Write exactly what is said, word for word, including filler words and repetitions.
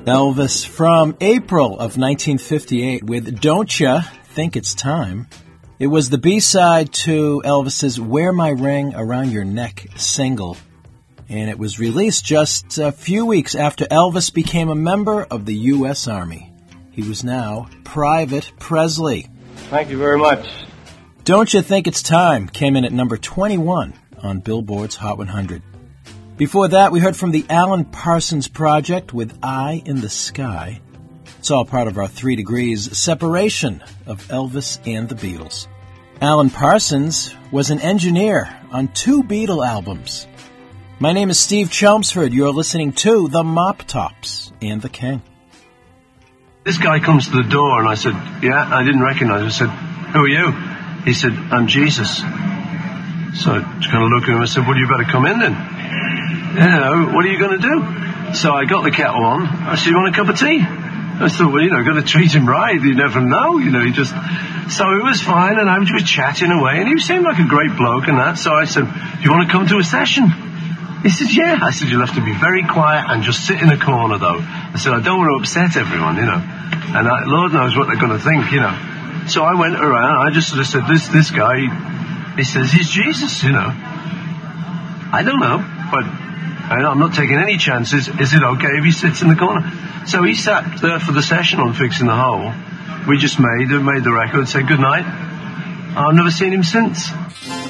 Elvis from April of nineteen fifty-eight with Don't Ya Think It's Time. It was the B-side to Elvis's Wear My Ring Around Your Neck single, and it was released just a few weeks after Elvis became a member of the U S Army. He was now Private Presley. Thank you very much. Don't Ya Think It's Time came in at number twenty-one on Billboard's Hot one hundred. Before that, we heard from the Alan Parsons Project with Eye in the Sky. It's all part of our Three Degrees separation of Elvis and the Beatles. Alan Parsons was an engineer on two Beatle albums. My name is Steve Chelmsford. You're listening to The Mop Tops and the King. This guy comes to the door, and I said, yeah, I didn't recognize him. I said, who are you? He said, I'm Jesus. So I kind of looked at him and said, well, you better come in then. You know, what are you going to do? So I got the kettle on. I said, you want a cup of tea? I thought, well, you know, got to treat him right. You never know, you know, he just... So it was fine, and I was just chatting away, and he seemed like a great bloke and that. So I said, do you want to come to a session? He said, yeah. I said, you'll have to be very quiet and just sit in a corner, though. I said, I don't want to upset everyone, you know. And I, Lord knows what they're going to think, you know. So I went around, I just sort of said, this, this guy, he says, he's Jesus, you know. I don't know, but... I'm not taking any chances. Is it okay if he sits in the corner? So he sat there for the session on Fixing the Hole. We just made made the record, said good night. I've never seen him since.